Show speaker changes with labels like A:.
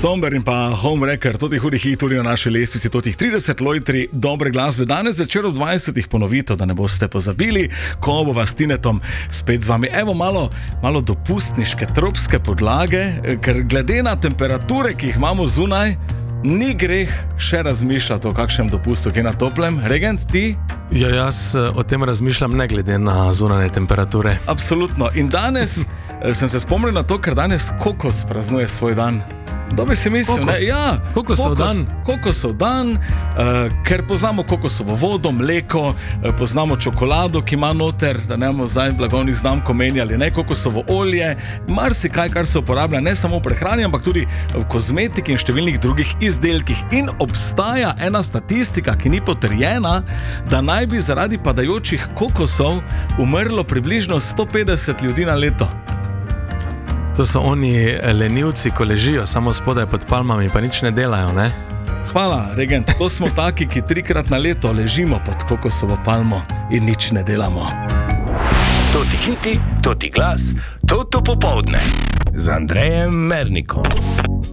A: Somber in pa Homewrecker, to ti hudi hit tudi na naši lestvici, to tih 30 lojtri dobre glasbe. Danes večer ob 20 ponovitev, da ne boste pozabili, ko bova s Tinetom spet z vami. Evo malo dopustniške tropske podlage, ker glede na temperature, ki jih imamo zunaj, ni greh še razmišljati o kakšnem dopustu, ki je na toplem. Regent, ti?
B: Ja, jaz o tem razmišljam ne glede na zunanje temperature.
A: Absolutno. In danes sem se spomnil na to, ker danes kokos praznuje svoj dan. Kdo bi si mislil?
B: Kokos?
A: Ja,
B: Kokosov dan.
A: Kokosov dan, ker poznamo kokosovo vodo, mleko, poznamo čokolado, ki ima noter, da ne bomo zdaj blagovnih znamk omenjali, ne, kokosovo olje, marsikaj, kar se uporablja ne samo v prehrani, ampak tudi v kozmetiki in številnih drugih izdelkih. In obstaja ena statistika, ki ni potrjena, da naj bi zaradi padajočih kokosov umrlo približno 150 ljudi na leto.
B: To so oni lenivci, ko ležijo samo spodaj pod palmami, pa nič ne delajo, ne?
A: Hvala, Regent. To smo taki, ki 3-krat na leto ležimo pod kokosovo palmo in nič ne delamo.
C: To ti hiti, to ti glas, to popoldne z Andrejem Mernikom.